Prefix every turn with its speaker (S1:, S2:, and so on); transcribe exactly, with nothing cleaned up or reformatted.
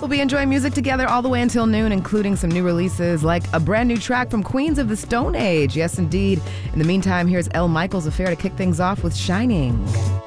S1: be enjoying music together all the way until noon, including some new releases like a brand new track from Queens of the Stone Age. Yes, indeed. In the meantime, here's Elle Michaels Affair to kick things off with Shining.